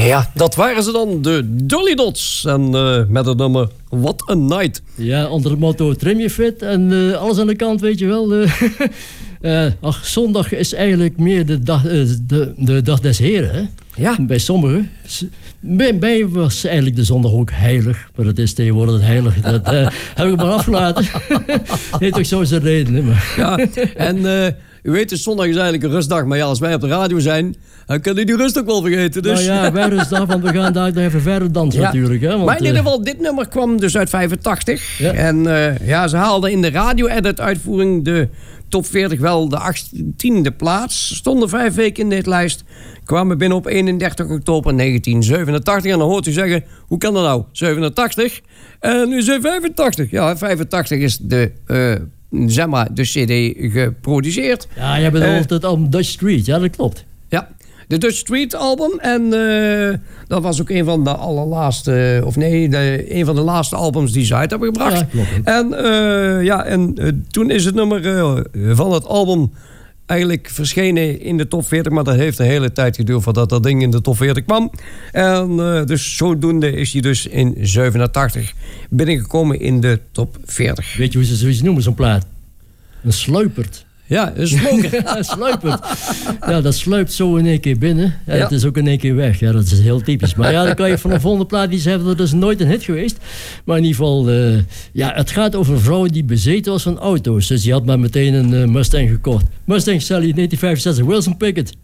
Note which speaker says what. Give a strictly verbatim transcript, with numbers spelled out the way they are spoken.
Speaker 1: Ja, dat waren ze dan, de Dolly Dots. En uh, met het nummer What a Night.
Speaker 2: Ja, onder het motto trim je fit en uh, alles aan de kant, weet je wel. Uh, uh, ach, zondag is eigenlijk meer de dag, uh, de, de dag des heren, hè?
Speaker 1: Ja.
Speaker 2: Bij sommigen. Bij mij was eigenlijk de zondag ook heilig. Maar dat is tegenwoordig het heilig. Dat uh, heb ik maar afgelaten. Heeft ook zo zijn reden. Hè, maar.
Speaker 1: Ja, en uh, u weet, de zondag is eigenlijk een rustdag. Maar ja, als wij op de radio zijn, dan kun je die rust ook wel vergeten. Dus.
Speaker 2: Nou ja, wij rustdag, want we gaan daar nog even verder dansen ja. natuurlijk. Hè, want,
Speaker 1: maar in ieder geval, dit nummer kwam dus uit vijfentachtig. Ja. En uh, ja, ze haalden in de radio-edit uitvoering de top veertig wel de achttiende plaats. Stonden vijf weken in dit lijst. Kwamen binnen op eenendertig oktober negentien zevenentachtig. En dan hoort u zeggen, hoe kan dat nou? zevenentachtig? En nu is het vijfentachtig. Ja, vijfentachtig is de, uh, zeg maar, de cd geproduceerd.
Speaker 2: Ja, je bedoelt uh, het album Dutch Street. Ja, dat klopt.
Speaker 1: Ja, de Dutch Street album. En uh, dat was ook een van de allerlaatste, of nee, de, een van de laatste albums die ze uit hebben gebracht.
Speaker 2: Ja, klopt.
Speaker 1: En, uh, ja, en uh, toen is het nummer uh, van het album eigenlijk verschenen in de top veertig, maar dat heeft een hele tijd geduurd voordat dat ding in de top veertig kwam. En uh, dus zodoende is hij dus in zevenentachtig binnengekomen in de top veertig.
Speaker 2: Weet je hoe ze zoiets noemen, zo'n plaat? Een sluipert.
Speaker 1: Ja, een smoker.
Speaker 2: Ja, sluipert. Ja, dat sluipt zo in één keer binnen. Ja, ja. Het is ook in één keer weg. Ja, dat is heel typisch. Maar ja, dan kan je van de volgende plaat die zeggen, dat is nooit een hit geweest. Maar in ieder geval, uh, ja, het gaat over een vrouw die bezeten was van auto's. Dus die had maar meteen een uh, Mustang gekocht. Mustang Sally negentien vijfenzestig, Wilson Pickett.